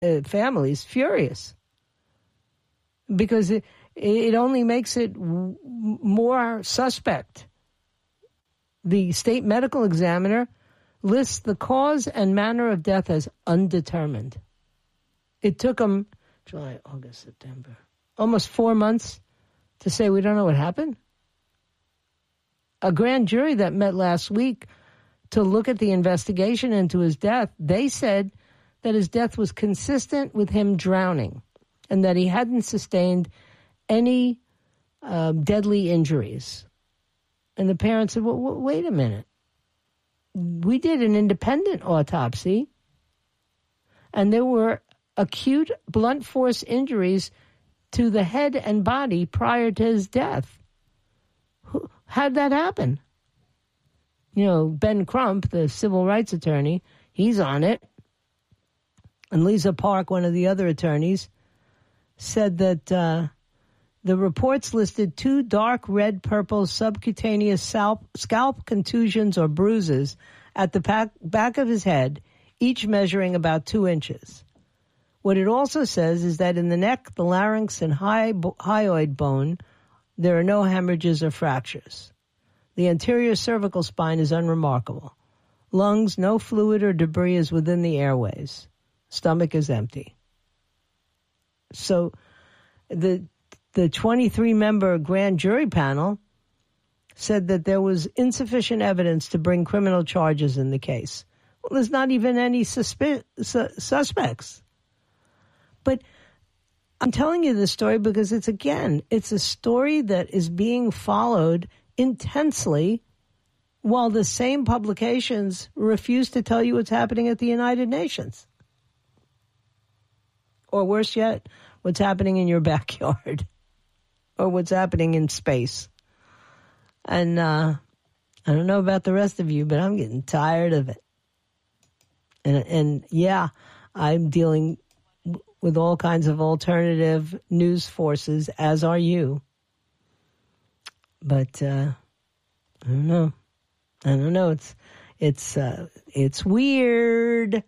families furious because it only makes it more suspect. The state medical examiner lists the cause and manner of death as undetermined. It took them July, August, September, almost 4 months to say we don't know what happened. A grand jury that met last week to look at the investigation into his death, they said that his death was consistent with him drowning and that he hadn't sustained any deadly injuries. And the parents said, well, wait a minute. We did an independent autopsy, and there were acute blunt force injuries to the head and body prior to his death. How'd that happen? You know, Ben Crump, the civil rights attorney, he's on it. And Lisa Park, one of the other attorneys, said that the reports listed 2 dark red-purple subcutaneous scalp contusions or bruises at the back of his head, each measuring about 2 inches. What it also says is that in the neck, the larynx, and hyoid bone, there are no hemorrhages or fractures. The anterior cervical spine is unremarkable. Lungs, no fluid or debris is within the airways. Stomach is empty. So the 23-member grand jury panel said that there was insufficient evidence to bring criminal charges in the case. Well, there's not even any suspects. But I'm telling you this story because it's a story that is being followed intensely while the same publications refuse to tell you what's happening at the United Nations. Or worse yet, what's happening in your backyard. Or what's happening in space. And I don't know about the rest of you, but I'm getting tired of it. And yeah, I'm dealing with all kinds of alternative news forces, as are you. But I don't know. It's weird.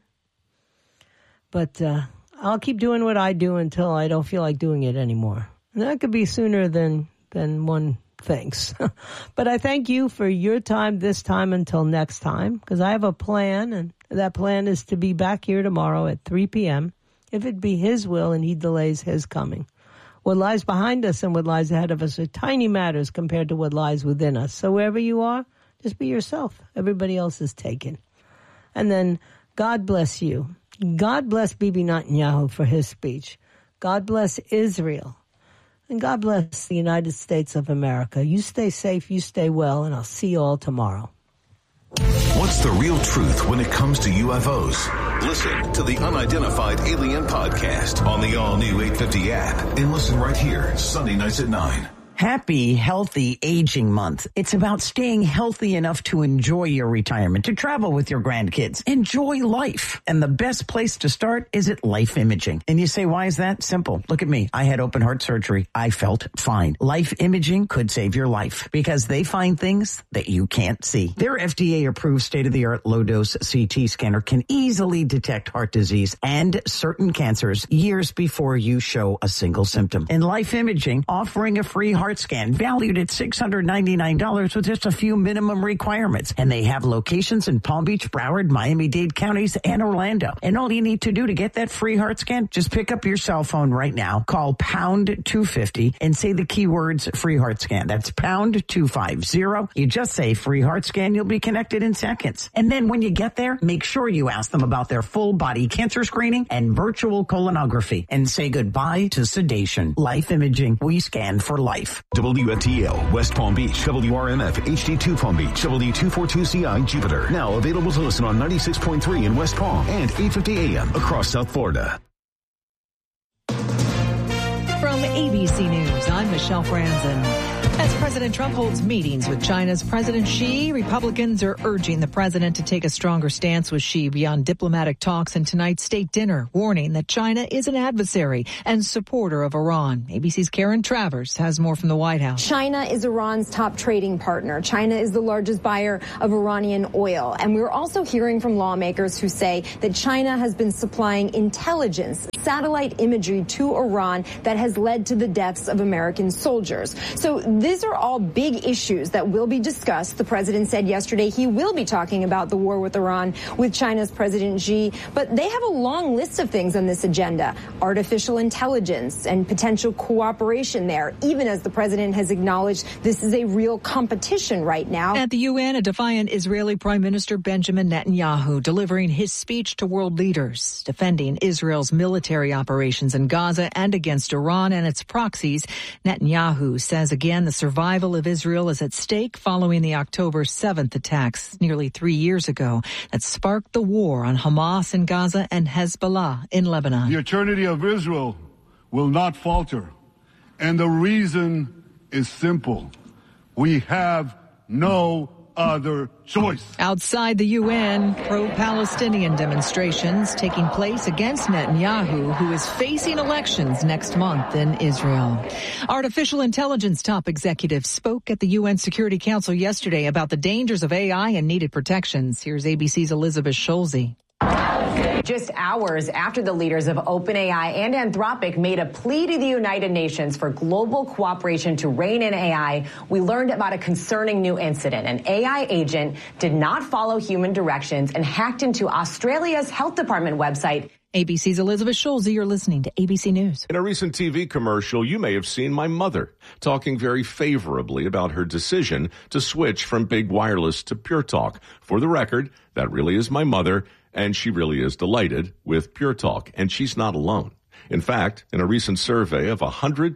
But I'll keep doing what I do until I don't feel like doing it anymore. And that could be sooner than one thinks. But I thank you for your time this time until next time, because I have a plan, and that plan is to be back here tomorrow at 3 p.m. if it be his will and he delays his coming. What lies behind us and what lies ahead of us are tiny matters compared to what lies within us. So wherever you are, just be yourself. Everybody else is taken. And then God bless you. God bless Bibi Netanyahu for his speech. God bless Israel. And God bless the United States of America. You stay safe, you stay well, and I'll see you all tomorrow. What's the real truth when it comes to UFOs? Listen to the Unidentified Alien Podcast on the all-new 850 app. And listen right here, Sunday nights at 9. Happy, healthy aging month. It's about staying healthy enough to enjoy your retirement, to travel with your grandkids, enjoy life. And the best place to start is at Life Imaging. And you say, why is that? Simple. Look at me. I had open heart surgery. I felt fine. Life Imaging could save your life because they find things that you can't see. Their FDA-approved state-of-the-art low-dose CT scanner can easily detect heart disease and certain cancers years before you show a single symptom. And Life Imaging, offering a free heart scan valued at $699 with just a few minimum requirements. And they have locations in Palm Beach, Broward, Miami-Dade counties, and Orlando. And all you need to do to get that free heart scan, just pick up your cell phone right now, call pound 250 and say the keywords free heart scan. That's pound 250. You just say free heart scan, you'll be connected in seconds. And then when you get there, make sure you ask them about their full body cancer screening and virtual colonography and say goodbye to sedation. Life Imaging, we scan for life. WFTL, West Palm Beach, WRMF, HD2 Palm Beach, W242CI, Jupiter. Now available to listen on 96.3 in West Palm and 850 AM across South Florida. From ABC News, I'm Michelle Franzen. As President Trump holds meetings with China's President Xi, Republicans are urging the president to take a stronger stance with Xi beyond diplomatic talks and tonight's state dinner, warning that China is an adversary and supporter of Iran. ABC's Karen Travers has more from the White House. China is Iran's top trading partner. China is the largest buyer of Iranian oil. And we're also hearing from lawmakers who say that China has been supplying intelligence, satellite imagery to Iran that has led to the deaths of American soldiers. So these are all big issues that will be discussed. The president said yesterday he will be talking about the war with Iran with China's President Xi. But they have a long list of things on this agenda. Artificial intelligence and potential cooperation there, even as the president has acknowledged this is a real competition right now. At the UN, a defiant Israeli Prime Minister Benjamin Netanyahu delivering his speech to world leaders, defending Israel's military operations in Gaza and against Iran and its proxies. Netanyahu says again the survival of Israel is at stake following the October 7th attacks nearly 3 years ago that sparked the war on Hamas in Gaza and Hezbollah in Lebanon. The eternity of Israel will not falter. And the reason is simple. We have no other choice. Outside the UN, pro-Palestinian demonstrations taking place against Netanyahu, who is facing elections next month in Israel. Artificial intelligence top executives spoke at the UN Security Council yesterday about the dangers of AI and needed protections. Here's ABC's Elizabeth Schulze. Just hours after the leaders of OpenAI and Anthropic made a plea to the United Nations for global cooperation to rein in AI, we learned about a concerning new incident. An AI agent did not follow human directions and hacked into Australia's health department website. ABC's Elizabeth Schulze, you're listening to ABC News. In a recent TV commercial, you may have seen my mother talking very favorably about her decision to switch from big wireless to Pure Talk. For the record, that really is my mother, and she really is delighted with Pure Talk, and she's not alone. In fact, in a recent survey of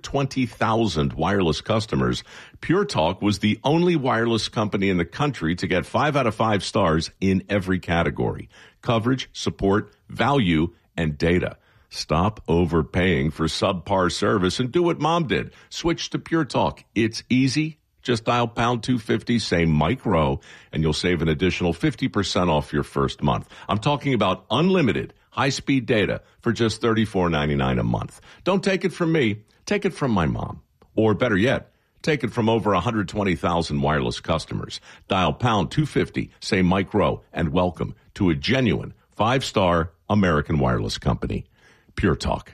120,000 wireless customers, Pure Talk was the only wireless company in the country to get 5 out of 5 stars in every category: coverage, support, value, and data. Stop overpaying for subpar service and do what Mom did. Switch to Pure Talk. It's easy. Just dial pound 250, say Mike Rowe, and you'll save an additional 50% off your first month. I'm talking about unlimited high-speed data for just $34.99 a month. Don't take it from me. Take it from my mom. Or better yet, take it from over 120,000 wireless customers. Dial pound 250, say Mike Rowe, and welcome to a genuine 5-star American wireless company. Pure Talk.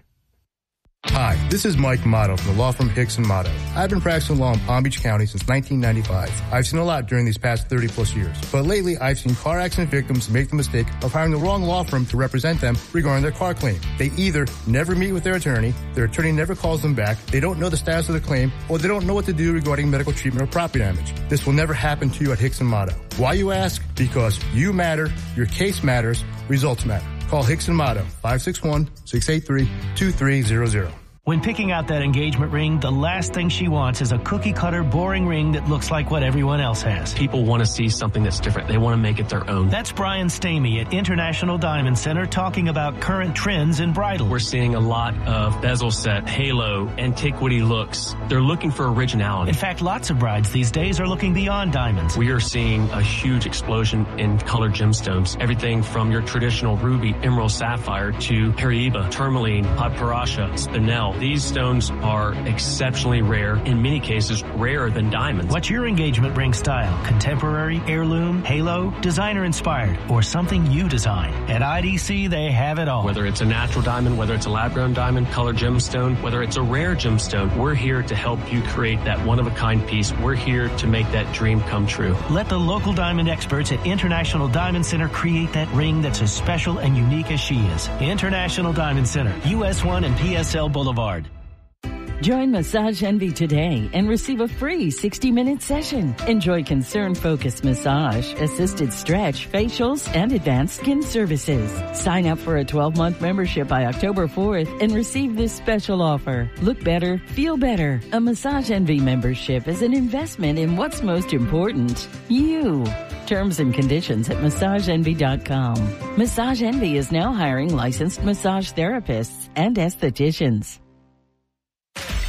Hi, this is Mike Motto from the law firm Hicks & Motto. I've been practicing law in Palm Beach County since 1995. I've seen a lot during these past 30-plus years. But lately, I've seen car accident victims make the mistake of hiring the wrong law firm to represent them regarding their car claim. They either never meet with their attorney never calls them back, they don't know the status of the claim, or they don't know what to do regarding medical treatment or property damage. This will never happen to you at Hicks & Motto. Why, you ask? Because you matter, your case matters, results matter. Call Hicks & Motto, 561-683-2300. When picking out that engagement ring, the last thing she wants is a cookie-cutter, boring ring that looks like what everyone else has. People want to see something that's different. They want to make it their own. That's Brian Stamey at International Diamond Center talking about current trends in bridal. We're seeing a lot of bezel set, halo, antiquity looks. They're looking for originality. In fact, lots of brides these days are looking beyond diamonds. We are seeing a huge explosion in colored gemstones. Everything from your traditional ruby, emerald, sapphire to Paraiba, tourmaline, Padparadscha, spinel. These stones are exceptionally rare, in many cases rarer than diamonds. What's your engagement ring style? Contemporary, heirloom, halo, designer inspired, or something you design? At IDC, they have it all. Whether it's a natural diamond, whether it's a lab-grown diamond, colored gemstone, whether it's a rare gemstone, we're here to help you create that one-of-a-kind piece. We're here to make that dream come true. Let the local diamond experts at International Diamond Center create that ring that's as special and unique as she is. International Diamond Center, US 1 and PSL Boulevard. Join Massage Envy today and receive a free 60-minute session. Enjoy concern-focused massage, assisted stretch, facials, and advanced skin services. Sign up for a 12-month membership by October 4th and receive this special offer. Look better, feel better. A Massage Envy membership is an investment in what's most important, you. Terms and conditions at MassageEnvy.com. Massage Envy is now hiring licensed massage therapists and estheticians.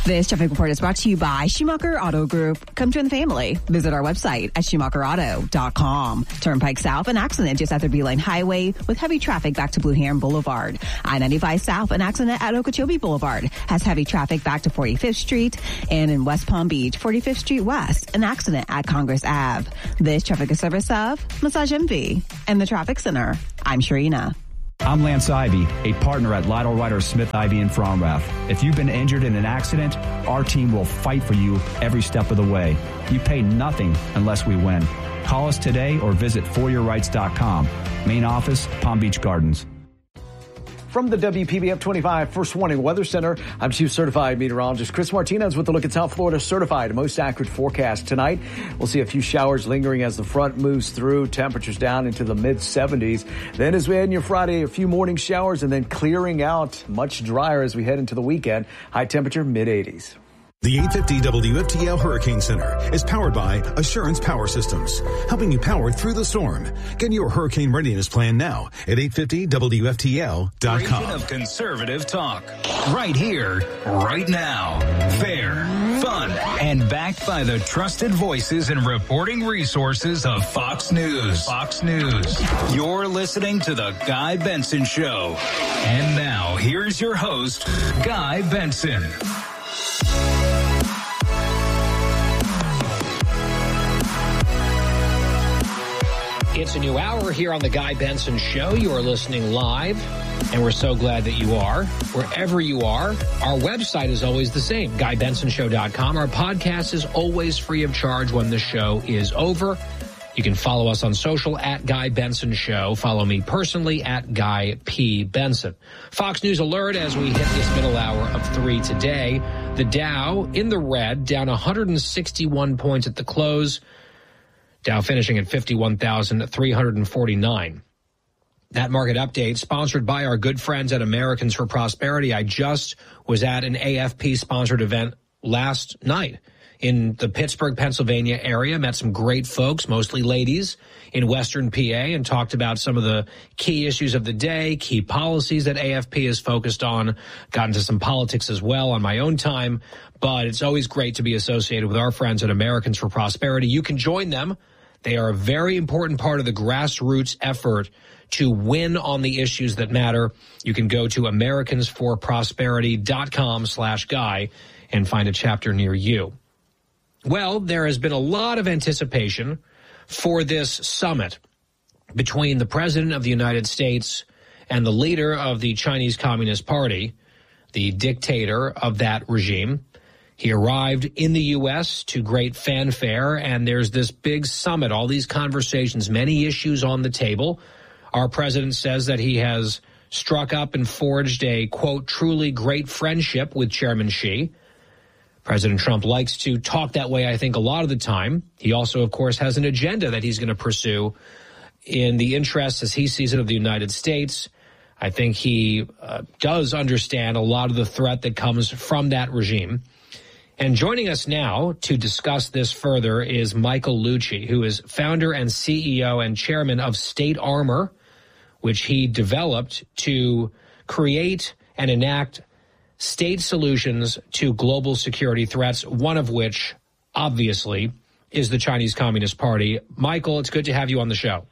This traffic report is brought to you by Schumacher Auto Group. Come join the family. Visit our website at SchumacherAuto.com. Turnpike South, an accident just after Beeline Highway with heavy traffic back to Blue Heron Boulevard. I-95 South, an accident at Okeechobee Boulevard has heavy traffic back to 45th Street. And in West Palm Beach, 45th Street West, an accident at Congress Ave. This traffic is service of Massage Envy and the Traffic Center. I'm Sharina. I'm Lance Ivy, a partner at Lytle Ryder Smith Ivy in Fromrath. If you've been injured in an accident, our team will fight for you every step of the way. You pay nothing unless we win. Call us today or visit foryourrights.com. Main office, Palm Beach Gardens. From the WPBF 25 First Warning Weather Center, I'm Chief Certified Meteorologist Chris Martinez with a look at South Florida's certified most accurate forecast tonight. We'll see a few showers lingering as the front moves through, temperatures down into the mid-70s. Then as we head into Friday, a few morning showers and then clearing out, much drier as we head into the weekend. High temperature, mid-80s. The 850 WFTL Hurricane Center is powered by Assurance Power Systems, helping you power through the storm. Get your hurricane readiness plan now at 850WFTL.com. Region of conservative talk. Right here, right now. Fair, fun, and backed by the trusted voices and reporting resources of Fox News. Fox News. You're listening to The Guy Benson Show. And now, here's your host, Guy Benson. It's a new hour here on The Guy Benson Show. You are listening live, and we're so glad that you are. Wherever you are, our website is always the same, GuyBensonShow.com. Our podcast is always free of charge when the show is over. You can follow us on social at Guy Benson Show. Follow me personally at Guy P. Benson. Fox News alert as we hit this middle hour of 3 today. The Dow in the red, down 161 points at the close. Dow finishing at 51,349. That market update sponsored by our good friends at Americans for Prosperity. I just was at an AFP-sponsored event last night in the Pittsburgh, Pennsylvania area. Met some great folks, mostly ladies, in Western PA and talked about some of the key issues of the day, key policies that AFP is focused on. Got into some politics as well on my own time, but it's always great to be associated with our friends at Americans for Prosperity. You can join them. They are a very important part of the grassroots effort to win on the issues that matter. You can go to americansforprosperity.com/guy and find a chapter near you. Well, there has been a lot of anticipation for this summit between the President of the United States and the leader of the Chinese Communist Party, the dictator of that regime. He arrived in the U.S. to great fanfare, and there's this big summit, all these conversations, many issues on the table. Our president says that he has struck up and forged a, quote, truly great friendship with Chairman Xi. President Trump likes to talk that way, I think, a lot of the time. He also, of course, has an agenda that he's going to pursue in the interests, as he sees it, of the United States. I think he does understand a lot of the threat that comes from that regime. And joining us now to discuss this further is Michael Lucci, who is founder and CEO and chairman of State Armor, which he developed to create and enact state solutions to global security threats, one of which, obviously, is the Chinese Communist Party. Michael, it's good to have you on the show.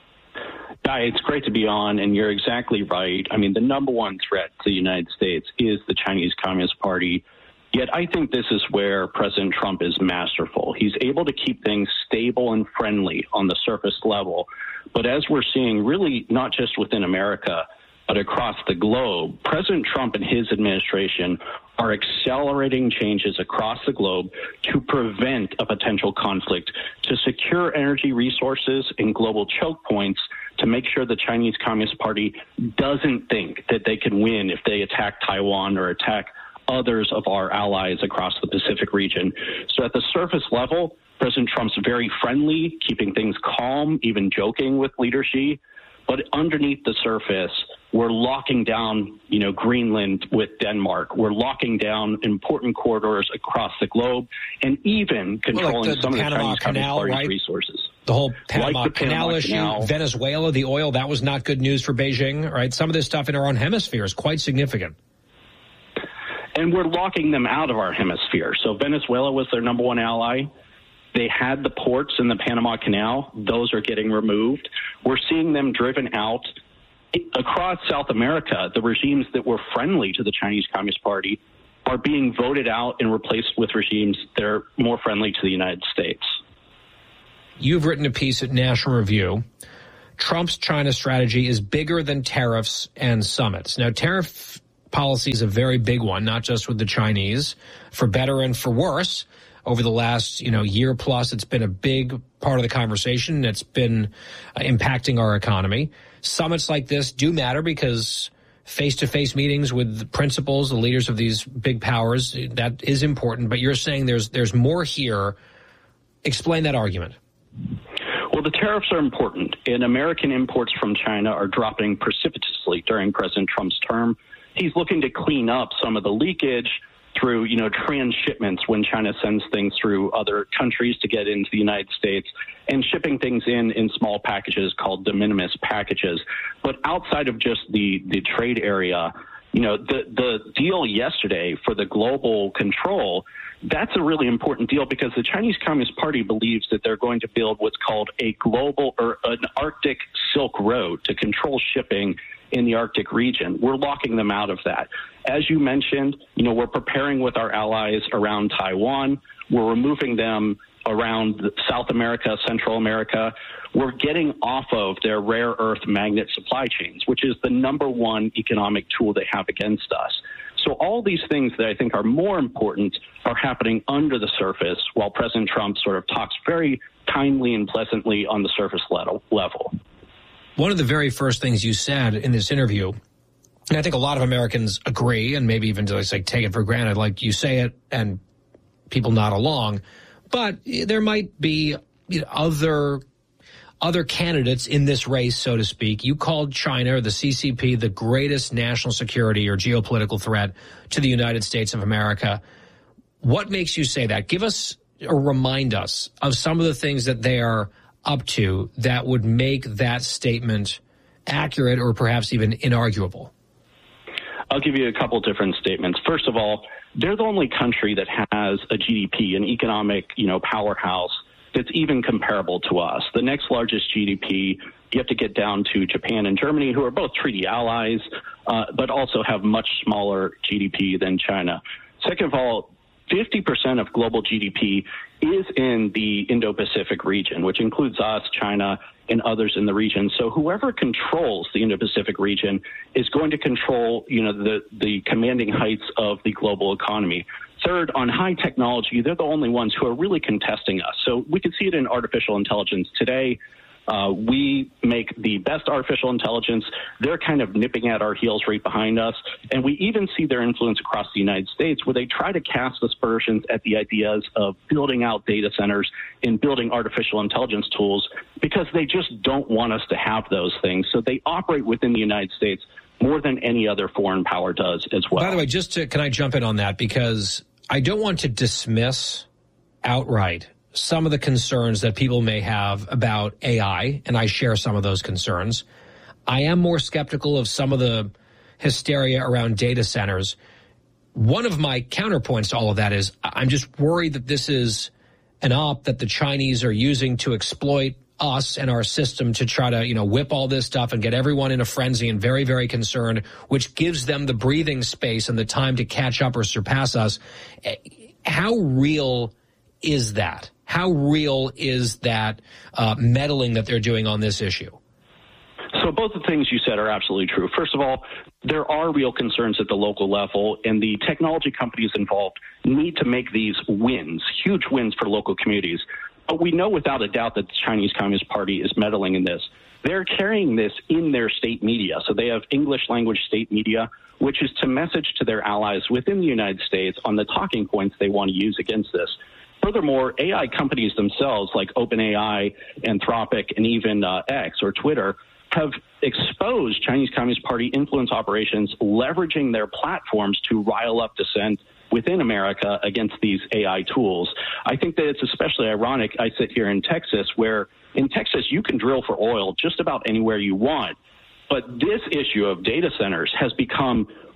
Guy, it's great to be on, and you're exactly right. I mean, the number one threat to the United States is the Chinese Communist Party. Yet I think this is where President Trump is masterful. He's able to keep things stable and friendly on the surface level. But as we're seeing, really not just within America, but across the globe, President Trump and his administration are accelerating changes across the globe to prevent a potential conflict, to secure energy resources and global choke points, to make sure the Chinese Communist Party doesn't think that they can win if they attack Taiwan or attack others of our allies across the Pacific region. So at the surface level, President Trump's very friendly, keeping things calm, even joking with Leader Xi. But underneath the surface, we're locking down, Greenland with Denmark. We're locking down important corridors across the globe and even controlling some of the Chinese Communist Party's resources. The whole Panama Canal issue, Venezuela, the oil, that was not good news for Beijing, right? Some of this stuff in our own hemisphere is quite significant. And we're locking them out of our hemisphere. So Venezuela was their number one ally. They had the ports in the Panama Canal. Those are getting removed. We're seeing them driven out. Across South America, the regimes that were friendly to the Chinese Communist Party are being voted out and replaced with regimes that are more friendly to the United States. You've written a piece at National Review. Trump's China strategy is bigger than tariffs and summits. Now, tariff policy is a very big one, not just with the Chinese, for better and for worse. Over the last, year plus, it's been a big part of the conversation. It's been impacting our economy. Summits like this do matter because face-to-face meetings with the principals, the leaders of these big powers, that is important. But you're saying there's more here. Explain that argument. Well, the tariffs are important, and American imports from China are dropping precipitously during President Trump's term. He's looking to clean up some of the leakage through, transshipments when China sends things through other countries to get into the United States and shipping things in small packages called de minimis packages. But outside of just the trade area, the deal yesterday for the global control, that's a really important deal because the Chinese Communist Party believes that they're going to build what's called a global or an Arctic Silk Road to control shipping in the Arctic region. We're locking them out of that. As you mentioned, we're preparing with our allies around Taiwan. We're removing them around South America, Central America. We're getting off of their rare earth magnet supply chains, which is the number one economic tool they have against us. So all these things that I think are more important are happening under the surface while President Trump sort of talks very kindly and pleasantly on the surface level. One of the very first things you said in this interview, and I think a lot of Americans agree and maybe even just take it for granted, like you say it and people nod along, but there might be other candidates in this race, so to speak. You called China or the CCP the greatest national security or geopolitical threat to the United States of America. What makes you say that? Give us or remind us of some of the things that they are up to that would make that statement accurate or perhaps even inarguable. I'll give you a couple different statements. First of all, they're the only country that has a GDP, an economic, powerhouse that's even comparable to us. The next largest GDP, you have to get down to Japan and Germany, who are both treaty allies, but also have much smaller GDP than China. Second of all, 50% of global GDP is in the Indo-Pacific region, which includes us, China, and others in the region. So whoever controls the Indo-Pacific region is going to control, the commanding heights of the global economy. Third, on high technology, they're the only ones who are really contesting us. So we can see it in artificial intelligence today. We make the best artificial intelligence. They're kind of nipping at our heels right behind us. And we even see their influence across the United States where they try to cast aspersions at the ideas of building out data centers and building artificial intelligence tools because they just don't want us to have those things. So they operate within the United States more than any other foreign power does as well. By the way, can I jump in on that? Because I don't want to dismiss outright some of the concerns that people may have about AI, and I share some of those concerns. I am more skeptical of some of the hysteria around data centers. One of my counterpoints to all of that is I'm just worried that this is an op that the Chinese are using to exploit us and our system to try to, whip all this stuff and get everyone in a frenzy and very, very concerned, which gives them the breathing space and the time to catch up or surpass us. How real is that? How real is that meddling that they're doing on this issue? So both the things you said are absolutely true. First of all, there are real concerns at the local level, and the technology companies involved need to make these wins, huge wins for local communities. But we know without a doubt that the Chinese Communist Party is meddling in this. They're carrying this in their state media. So they have English language state media, which is to message to their allies within the United States on the talking points they want to use against this. Furthermore, AI companies themselves, like OpenAI, Anthropic, and even X or Twitter, have exposed Chinese Communist Party influence operations, leveraging their platforms to rile up dissent within America against these AI tools. I think that it's especially ironic. I sit here in Texas, where in Texas you can drill for oil just about anywhere you want. But this issue of data centers has become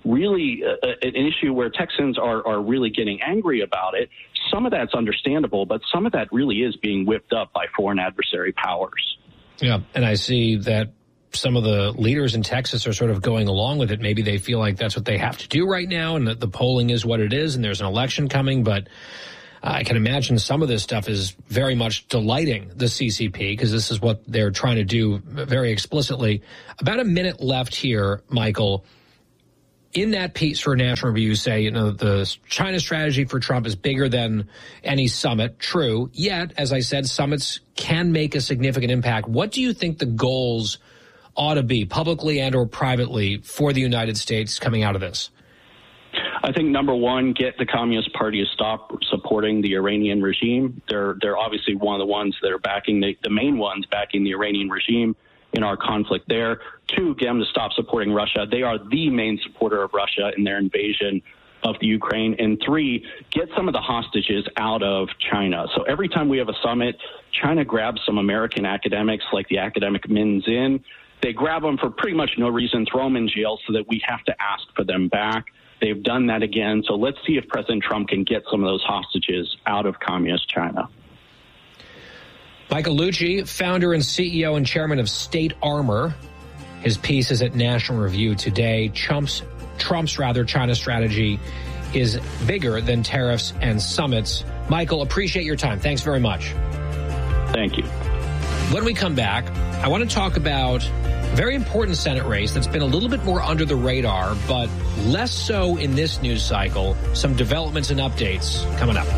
really an issue where Texans are really getting angry about it. Some of that's understandable, but some of that really is being whipped up by foreign adversary powers. Yeah, and I see that some of the leaders in Texas are sort of going along with it. Maybe they feel like that's what they have to do right now, and that the polling is what it is, and there's an election coming. But I can imagine some of this stuff is very much delighting the CCP, because this is what they're trying to do very explicitly. About a minute left here, Michael. In that piece for National Review, you say, the China strategy for Trump is bigger than any summit. True. Yet, as I said, summits can make a significant impact. What do you think the goals ought to be, publicly and or privately, for the United States coming out of this? I think, number one, get the Communist Party to stop supporting the Iranian regime. They're obviously one of the ones that are backing the main ones backing the Iranian regime in our conflict there. Two, get them to stop supporting Russia. They are the main supporter of Russia in their invasion of the Ukraine. And three, get some of the hostages out of China. So every time we have a summit, China grabs some American academics like the academic Min Zin. They grab them for pretty much no reason, throw them in jail so that we have to ask for them back. They've done that again. So let's see if President Trump can get some of those hostages out of communist China. Michael Lucci, founder and CEO and chairman of State Armor. His piece is at National Review today. Trump's China strategy is bigger than tariffs and summits. Michael, appreciate your time. Thanks very much. Thank you. When we come back, I want to talk about a very important Senate race that's been a little bit more under the radar, but less so in this news cycle. Some developments and updates coming up.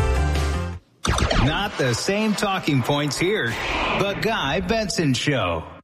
Not the same talking points here. The Guy Benson Show.